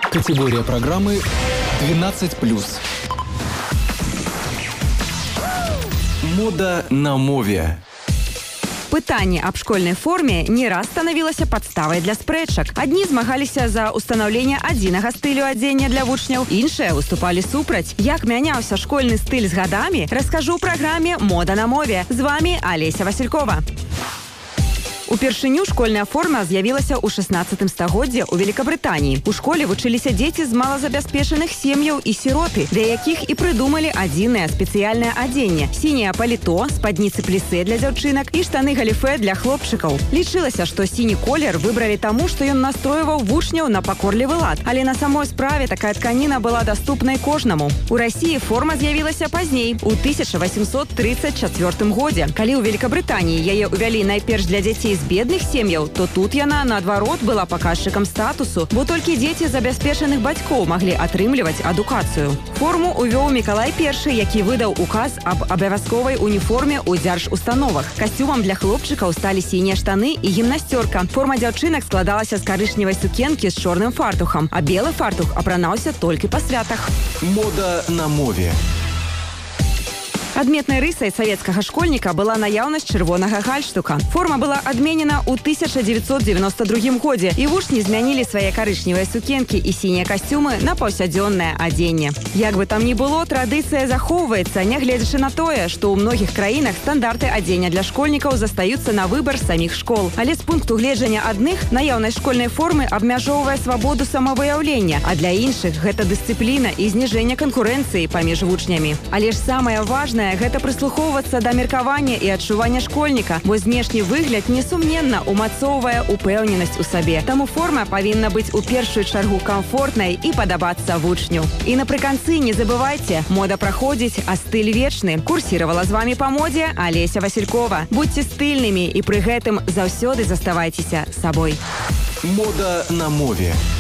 Категория программы 12+. Мода на мове. Пытанне аб школьнай форме не раз станавілася падставай для спрэчак. Адні змагаліся за ўстанаўленне адзінага стылю адзення для вучняў, іншыя выступалі супраць. Як мяняўся школьны стыль з гадамі, раскажу ў праграме «Мода на мове». З вами Олеся Василькова. Упершыню школьная форма з'явілася ў 16 стагоддзі ў Великабрытаніі. У школе вучыліся дзеці з малазабяспечаных сем'яў і сіроты, для якіх і прыдумалі адзінае спецыяльнае адзенне. Сіняе паліто, спадніцы плісе для дзяўчынак і штаны галіфэ для хлопчыкаў. Лічылася, што сіні колер выбралі таму, што ён настройваў вучняў на пакорлівы лад. Але на самой справе такая тканіна была даступнай кожнаму. У Расіі форма з'явілася пазней, у 1834 годзе. Калі ў Великабрытаніі яе ўвялі найперш для дзяцей з бедных сем'яў, то тут яна, наадварот, была паказчыкам статусу, бо толькі дзеці забяспечаных бацькоў маглі атрымліваць адукацыю. Форму увёў Мікалай I, які выдаў указ аб абавязковай уніформе ў дзяржустановах. Касцюмам для хлопчыкаў сталі сінія штаны і гімнасцёрка. Форма дзяўчынак складалася з карычневай сукенкі з чорным фартухам, а белы фартух апранаўся толькі па святах. Мода на мове. Адметнай рысай савецкага школьніка была наяўнасць чырвонага гальштука. Форма была адменена ў 1992 годзе, і вучні змянілі свае карычневыя сукенкі і сінія касцюмы на паўсядзённае адзенне. Як бы там ні было, традыцыя захоўваецца, нягледзячы на тое, што ў многіх краінах стандарты адзення для школьнікаў застаюцца на выбар саміх школ. Але з пункту гледжання адных наяўнасць школьнай формы абмяжоўвае свабоду самавыяўлення, а для іншых гэта дысцыпліна і зніжэнне канкурэнцыі паміж вучнямі. Але ж самае важнае гэта прыслухоўвацца да меркавання і адчування школьніка, бо знешні выгляд несумненна умацоўвае упэўненасць у сабе. Таму форма павінна быць у першую чаргу камфортнай і падабацца вучню. І напрыканцы не забывайце, мода праходзіць, а стыль вечны. Курсіравала з вами па модзе Олеся Василькова. Будьце стыльнымі і пры гэтым заўсёды заставайцеся сабой. Мода на мове.